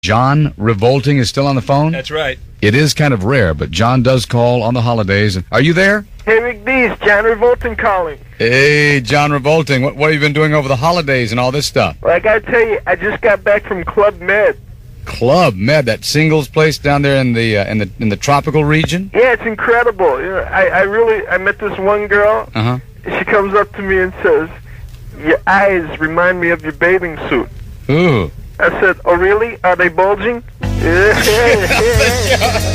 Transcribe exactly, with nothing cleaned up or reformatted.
John Revolting is still on the phone? That's right. It is kind of rare, but John does call on the holidays. Are you there? Hey, McDee's, John Revolting calling. Hey, John Revolting. What, what have you been doing over the holidays and all this stuff? Well, I gotta tell you, I just got back from Club Med. Club Med, that singles place down there in the uh, in the in the tropical region? Yeah, it's incredible. You know, I, I really, I met this one girl. Uh-huh. She comes up to me and says, "Your eyes remind me of your bathing suit." Ooh. I said, "Oh, really? Are they bulging?"